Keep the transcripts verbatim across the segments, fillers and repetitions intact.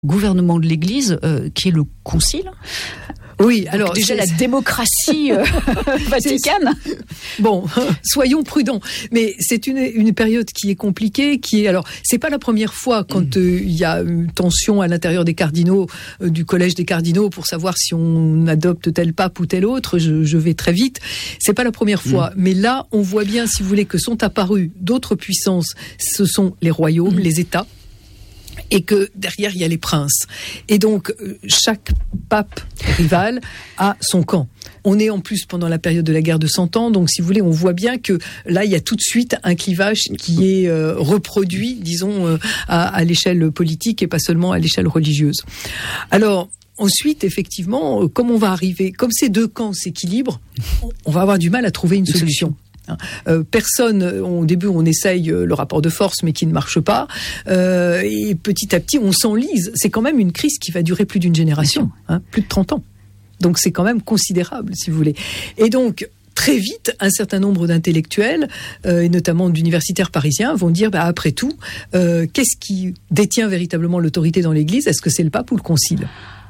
gouvernement de l'Église, euh, qui est le Concile. Oui, donc alors déjà la démocratie euh, vaticane. Bon, soyons prudents. Mais c'est une une période qui est compliquée, qui est alors c'est pas la première fois quand il mmh. euh, y a une tension à l'intérieur des cardinaux, euh, du collège des cardinaux pour savoir si on adopte tel pape ou tel autre. Je, je vais très vite. C'est pas la première fois, mmh. mais là on voit bien, si vous voulez, que sont apparues d'autres puissances. Ce sont les royaumes, mmh. les États. Et que derrière, il y a les princes. Et donc, chaque pape rival a son camp. On est en plus pendant la période de la guerre de Cent Ans, donc si vous voulez, on voit bien que là, il y a tout de suite un clivage qui est euh, reproduit, disons, euh, à, à l'échelle politique et pas seulement à l'échelle religieuse. Alors, ensuite, effectivement, comme on va arriver, comme ces deux camps s'équilibrent, on va avoir du mal à trouver une solution. Euh, personne, au début on essaye le rapport de force mais qui ne marche pas, euh, et petit à petit on s'enlise. C'est quand même une crise qui va durer plus d'une génération, hein, plus de trente ans. Donc c'est quand même considérable, si vous voulez. Et donc très vite, un certain nombre d'intellectuels, euh, et notamment d'universitaires parisiens, vont dire, bah, après tout, euh, qu'est-ce qui détient véritablement l'autorité dans l'Église ? Est-ce que c'est le pape ou le concile ?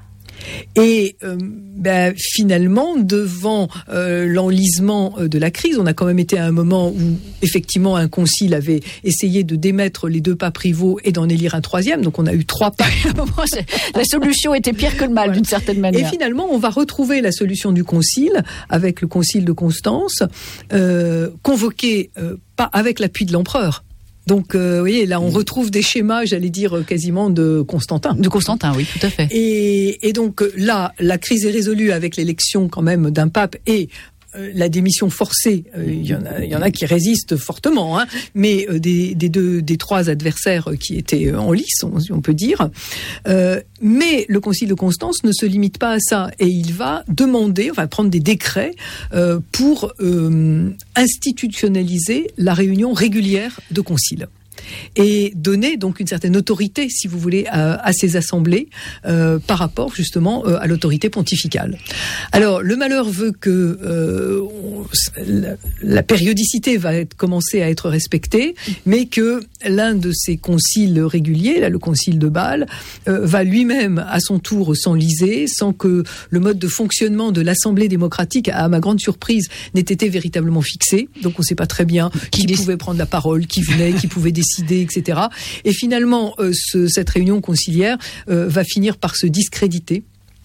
Et euh, ben, finalement, devant euh, l'enlisement de la crise, on a quand même été à un moment où effectivement un concile avait essayé de démettre les deux papes rivaux et d'en élire un troisième. Donc on a eu trois papes. La solution était pire que le mal, voilà, d'une certaine manière. Et finalement, on va retrouver la solution du concile avec le concile de Constance, euh, convoqué euh, pas avec l'appui de l'empereur. Donc, euh, vous voyez, là, on retrouve des schémas, j'allais dire, quasiment de Constantin. De Constantin, oui, tout à fait. Et, et donc, là, la crise est résolue avec l'élection, quand même, d'un pape et euh, la démission forcée. Il euh, y en a, il y en a qui résistent fortement, hein, mais euh, des, des deux, des trois adversaires qui étaient en lice, on, on peut dire. Euh, mais le Concile de Constance ne se limite pas à ça, et il va demander, enfin, prendre des décrets euh, pour euh, institutionnaliser la réunion régulière de concile. Et donner donc une certaine autorité, si vous voulez, à, à ces assemblées euh, par rapport justement euh, à l'autorité pontificale. Alors le malheur veut que euh, on, la, la périodicité va être, commencer à être respectée, mais que l'un de ces conciles réguliers, là le concile de Bâle, euh, va lui-même à son tour s'enliser, sans que le mode de fonctionnement de l'Assemblée démocratique, à ma grande surprise, n'ait été véritablement fixé. Donc on ne sait pas très bien qui, qui pouvait prendre la parole, qui venait, qui pouvait décider, et cetera. Et finalement, euh, ce, cette réunion conciliaire euh, va finir par se discréditer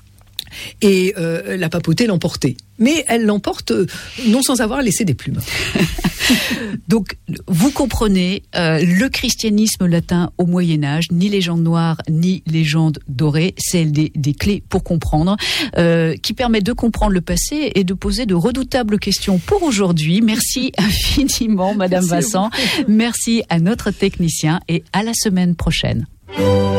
et euh, la papauté l'emporter. Mais elle l'emporte euh, non sans avoir laissé des plumes. Donc, vous comprenez, euh, le christianisme latin au Moyen-Âge, ni légende noire, ni légende dorée, c'est des, des clés pour comprendre, euh, qui permettent de comprendre le passé et de poser de redoutables questions pour aujourd'hui. Merci infiniment, Madame Merci Vincent. Merci à notre technicien et à la semaine prochaine.